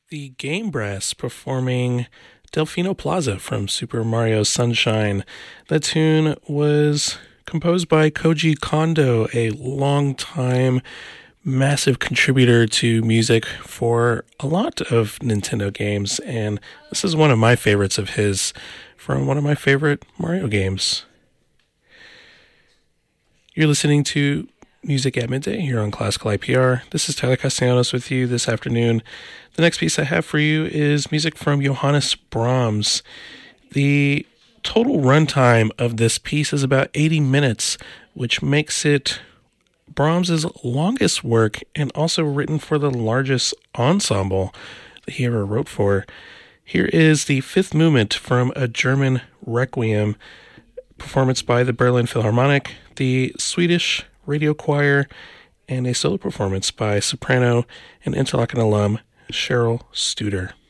The Game Brass performing Delfino Plaza from Super Mario Sunshine. That tune was composed by Koji Kondo, a longtime massive contributor to music for a lot of Nintendo games, and this is one of my favorites of his from one of my favorite Mario games. You're listening to Music at Midday here on Classical IPR. This is Tyler Castellanos with you this afternoon. The next piece I have for you is music from Johannes Brahms. The total runtime of this piece is about 80 minutes, which makes it Brahms' longest work and also written for the largest ensemble that he ever wrote for. Here is the fifth movement from a German requiem, performance by the Berlin Philharmonic, the Swedish Radio Choir, and a solo performance by soprano and Interlaken alum Cheryl Studer.